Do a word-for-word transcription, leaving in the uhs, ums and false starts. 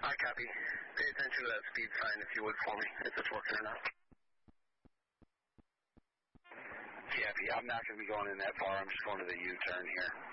I copy. Pay attention to that speed sign if you would for me, if it's working or not. Copy. I'm not going to be going in that far. I'm just going to the U-turn here.